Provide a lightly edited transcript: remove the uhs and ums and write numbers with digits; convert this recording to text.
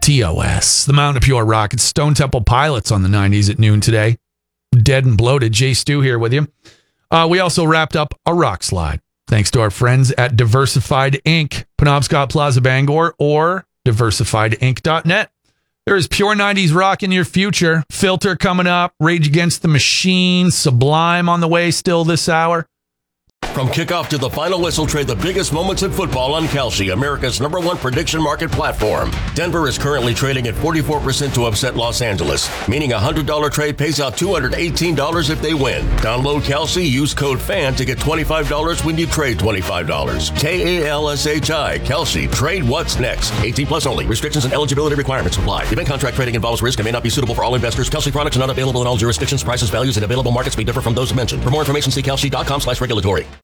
TOS, the Mountain of Pure Rockets, Stone Temple Pilots on the 90s at noon today. Dead and Bloated. Jay Stu here with you. We also wrapped up a rock slide. Thanks to our friends at Diversified Inc., Penobscot Plaza Bangor, or diversifiedinc.net. There is pure 90s rock in your future. Filter coming up, Rage Against the Machine, Sublime on the way still this hour. From kickoff to the final whistle, trade the biggest moments in football on Kalshi, America's #1 prediction market platform. Denver is currently trading at 44% to upset Los Angeles, meaning a $100 trade pays out $218 if they win. Download Kalshi, use code FAN to get $25 when you trade $25. KALSHI, Kalshi, trade what's next. 18 plus only. Restrictions and eligibility requirements apply. Event contract trading involves risk and may not be suitable for all investors. Kalshi products are not available in all jurisdictions. Prices, values, and available markets may differ from those mentioned. For more information, see kalshi.com/regulatory.